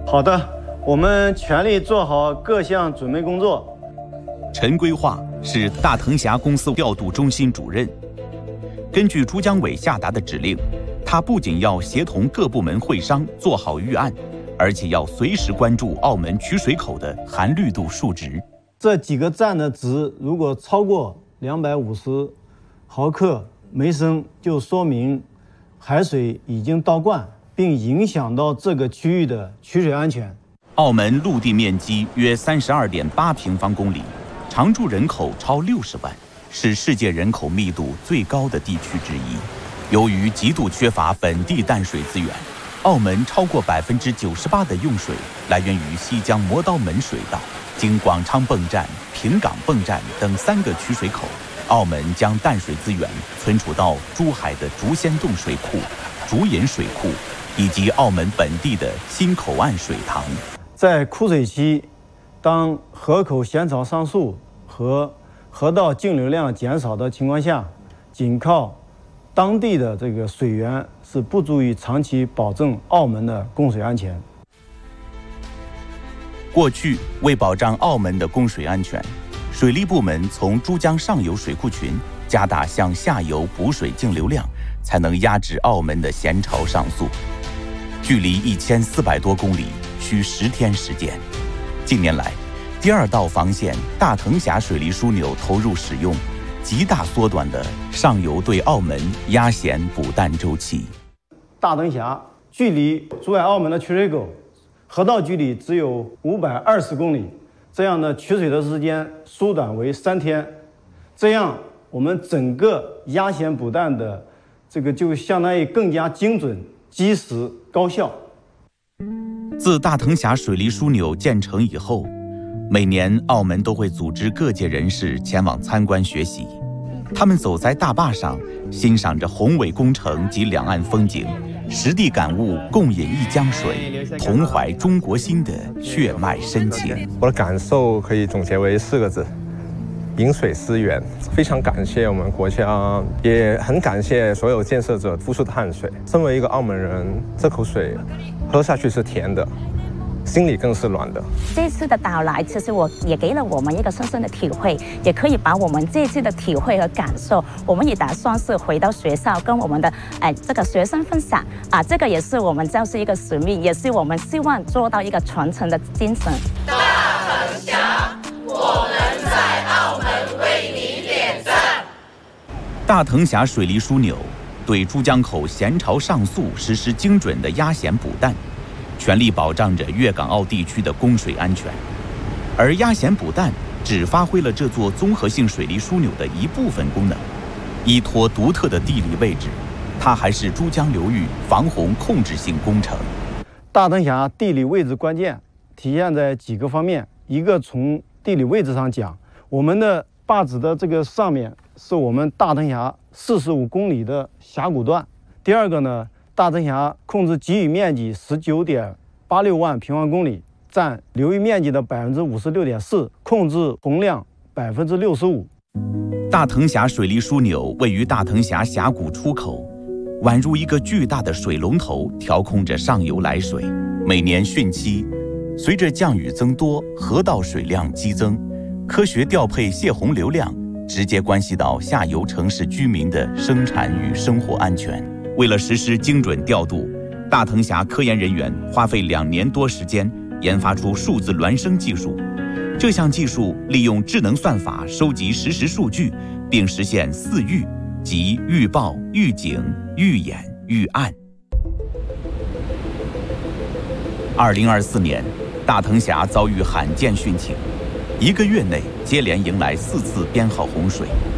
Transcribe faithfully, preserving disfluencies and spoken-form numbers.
好的，我们全力做好各项准备工作。 陈规划是大藤峡公司调度中心主任。根据珠江委下达的指令，他不仅要协同各部门会商做好预案，而且要随时关注澳门取水口的含氯度数值。 这几个站的值如果超过两百五十毫克每升，就说明海水已经倒灌，并影响到这个区域的取水安全。 澳门陆地面积约三十二点八平方公里，常住人口超六十万，是世界人口密度最高的地区之一。由于极度缺乏本地淡水资源，澳门超过百分之九十八的用水来源于西江磨刀门水道，经广昌泵站、平港泵站等三个取水口，澳门将淡水资源存储到珠海的竹仙洞水库、竹引水库以及澳门本地的新口岸水塘。 在枯水期，当河口咸潮上溯和河道径流量减少的情况下，仅靠当地的这个水源是不足以长期保证澳门的供水安全。 过去，为保障澳门的供水安全，水利部门从珠江上游水库群加大向下游补水径流量，才能压制澳门的咸潮上溯。距离一千四百多公里，需十天时间。近年来，第二道防线大藤峡水利枢纽投入使用，极大缩短了上游对澳门压咸补淡周期。 大藤峡距离珠海澳门的取水口河道距离只有五百二十公里，这样的取水的时间缩短为三天，这样我们整个压咸补淡的这个就相当于更加精准、及时、高效。 自大藤峡水利枢纽建成以后，每年澳门都会组织各界人士前往参观学习。他们走在大坝上，欣赏着宏伟工程及两岸风景，实地感悟共饮一江水，同怀中国心的血脉深情。 我的感受可以总结为四个字：饮水思源。非常感谢我们国家，也很感谢所有建设者付出的汗水。身为一个澳门人，这口水喝下去是甜的，心里更是暖的。 这次的到来，其实我也给了我们一个深深的体会，也可以把我们这次的体会和感受，我们也打算是回到学校跟我们的哎这个学生分享啊，这个也是我们教师一个使命，也是我们希望做到一个传承的精神。 大藤峡，我们在澳门为你点赞。 大藤峡水利枢纽对珠江口咸潮上溯实施精准的压咸补淡，全力保障着粤港澳地区的供水安全。而压咸补淡只发挥了这座综合性水利枢纽的一部分功能，依托独特的地理位置，它还是珠江流域防洪控制性工程。 大藤峡地理位置关键体现在几个方面，一个从地理位置上讲，我们的坝址的这个上面是我们大藤峡四十五公里的峡谷段。第二个呢，大藤峡控制给予面积十九点八六万平方公里，占流域面积的百分之五十六点四，控制洪量百分之六十五。 大藤峡水利枢纽位于大藤峡峡谷出口，宛如一个巨大的水龙头，调控着上游来水。每年汛期，随着降雨增多，河道水量激增，科学调配泄洪流量，直接关系到下游城市居民的生产与生活安全。为了实施精准调度，大藤峡科研人员花费两年多时间研发出数字孪生技术。这项技术利用智能算法收集实时数据，并实现四预，即预报、预警、预演、预案。二零二四年，大藤峡遭遇罕见汛情，一个月内接连迎来四次编号洪水。